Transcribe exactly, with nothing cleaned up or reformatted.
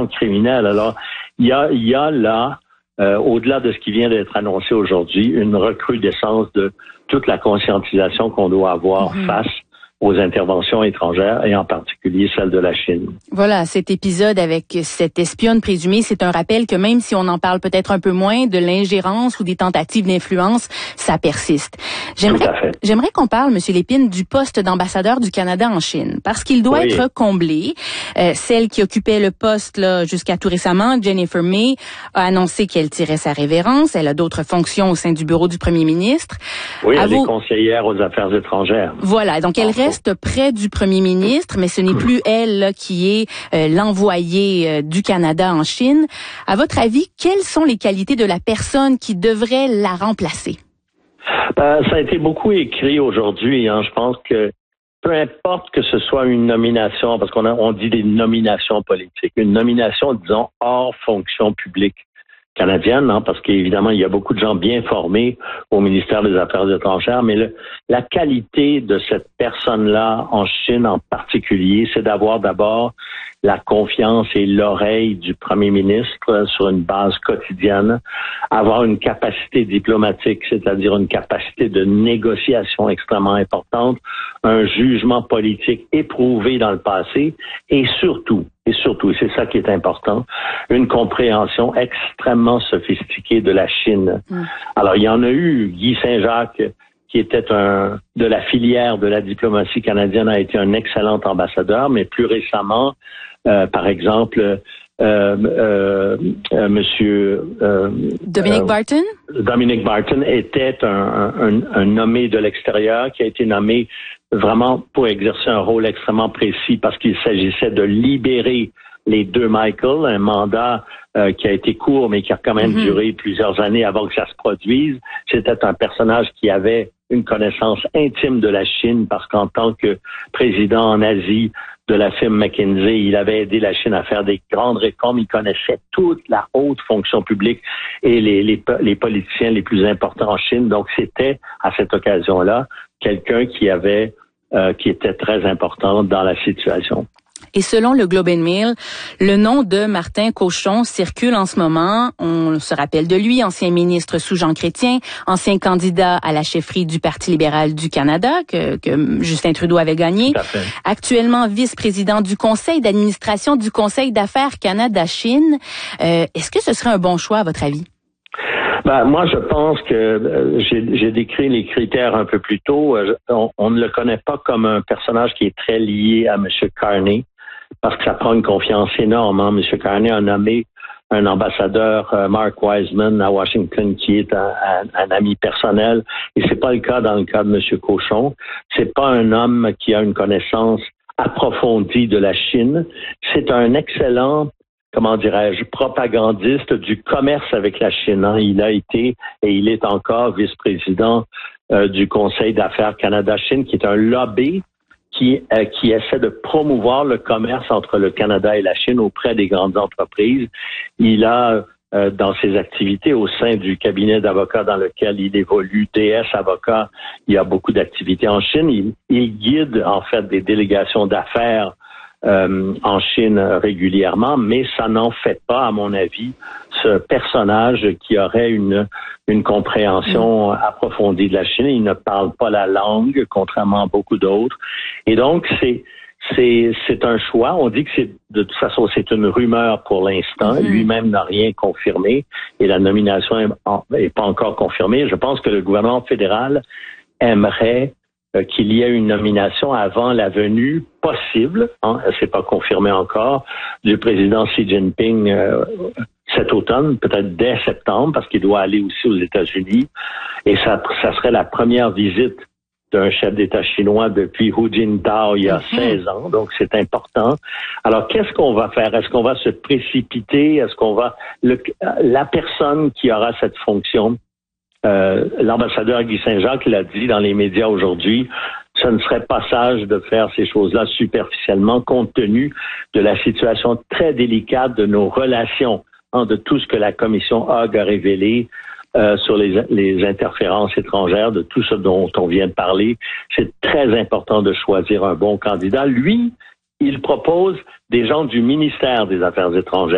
criminelle. Alors, il y a, il y a là, euh, au-delà de ce qui vient d'être annoncé aujourd'hui, une recrudescence de toute la conscientisation qu'on doit avoir mm-hmm. face aux interventions étrangères et en particulier celle de la Chine. Voilà, cet épisode avec cette espionne présumée, c'est un rappel que même si on en parle peut-être un peu moins de l'ingérence ou des tentatives d'influence, ça persiste. J'aimerais, j'aimerais qu'on parle, Monsieur Lépine, du poste d'ambassadeur du Canada en Chine, parce qu'il doit oui. être comblé. Euh, celle qui occupait le poste là jusqu'à tout récemment, Jennifer May, a annoncé qu'elle tirait sa révérence. Elle a d'autres fonctions au sein du bureau du Premier ministre. Oui, elle est conseillère aux affaires étrangères. Voilà, donc elle reste reste près du premier ministre, mais ce n'est plus elle là, qui est euh, l'envoyée euh, du Canada en Chine. À votre avis, quelles sont les qualités de la personne qui devrait la remplacer? Ben, ça a été beaucoup écrit aujourd'hui. Hein. Je pense que peu importe que ce soit une nomination, parce qu'on a, on dit des nominations politiques, une nomination, disons, hors fonction publique canadienne, hein, parce qu'évidemment, il y a beaucoup de gens bien formés au ministère des Affaires étrangères, mais le, la qualité de cette personne-là en Chine en particulier, c'est d'avoir d'abord la confiance et l'oreille du premier ministre sur une base quotidienne, avoir une capacité diplomatique, c'est-à-dire une capacité de négociation extrêmement importante, un jugement politique éprouvé dans le passé et surtout, et surtout, c'est ça qui est important, une compréhension extrêmement sophistiquée de la Chine. Mmh. Alors, il y en a eu, Guy Saint-Jacques, qui était un de la filière de la diplomatie canadienne, a été un excellent ambassadeur, mais plus récemment, euh, par exemple, euh, euh, euh, Monsieur euh, Dominic euh, Barton. Dominic Barton était un, un, un nommé de l'extérieur qui a été nommé vraiment pour exercer un rôle extrêmement précis parce qu'il s'agissait de libérer les deux Michael, un mandat euh, qui a été court mais qui a quand même mm-hmm. duré plusieurs années avant que ça se produise. C'était un personnage qui avait une connaissance intime de la Chine parce qu'en tant que président en Asie de la firme McKinsey, il avait aidé la Chine à faire des grandes réformes. Il connaissait toute la haute fonction publique et les, les, les politiciens les plus importants en Chine. Donc, c'était à cette occasion-là quelqu'un qui avait, euh, qui était très important dans la situation. Et selon le Globe and Mail, le nom de Martin Cauchon circule en ce moment. On se rappelle de lui, ancien ministre sous Jean Chrétien, ancien candidat à la chefferie du Parti libéral du Canada, que, que Justin Trudeau avait gagné. Actuellement vice-président du conseil d'administration du Conseil d'affaires Canada-Chine. Euh, est-ce que ce serait un bon choix, à votre avis? Ben, moi, je pense que euh, j'ai, j'ai décrit les critères un peu plus tôt. Euh, on, on ne le connaît pas comme un personnage qui est très lié à M. Carney, parce que ça prend une confiance énorme. Hein. M. Carney a nommé un ambassadeur, euh, Mark Wiseman, à Washington, qui est un, un, un ami personnel, et c'est pas le cas dans le cas de M. Cauchon. C'est pas un homme qui a une connaissance approfondie de la Chine. C'est un excellent comment dirais-je, propagandiste du commerce avec la Chine. Hein. Il a été et il est encore vice-président euh, du Conseil d'affaires Canada-Chine, qui est un lobby qui, euh, qui essaie de promouvoir le commerce entre le Canada et la Chine auprès des grandes entreprises. Il a, euh, dans ses activités au sein du cabinet d'avocats dans lequel il évolue, D S Avocats, il y a beaucoup d'activités en Chine. Il, il guide, en fait, des délégations d'affaires Euh, en Chine régulièrement, mais ça n'en fait pas, à mon avis, ce personnage qui aurait une une compréhension approfondie de la Chine. Il ne parle pas la langue, contrairement à beaucoup d'autres. Et donc, c'est c'est c'est un choix. On dit que c'est de toute façon, c'est une rumeur pour l'instant. Mm-hmm. Lui-même n'a rien confirmé et la nomination est pas encore confirmée. Je pense que le gouvernement fédéral aimerait Euh, qu'il y ait une nomination avant la venue possible, hein, c'est pas confirmé encore, du président Xi Jinping euh, cet automne, peut-être dès septembre, parce qu'il doit aller aussi aux États-Unis. Et ça, ça serait la première visite d'un chef d'État chinois depuis Hu Jintao il y a seize ans, donc c'est important. Alors, qu'est-ce qu'on va faire? Est-ce qu'on va se précipiter? Est-ce qu'on va... Le, la personne qui aura cette fonction, Euh, l'ambassadeur Guy Saint-Jacques l'a dit dans les médias aujourd'hui, ce ne serait pas sage de faire ces choses-là superficiellement compte tenu de la situation très délicate de nos relations, hein, de tout ce que la commission Hague a révélé euh, sur les, les interférences étrangères, de tout ce dont on vient de parler. C'est très important de choisir un bon candidat. Lui, il propose des gens du ministère des Affaires étrangères.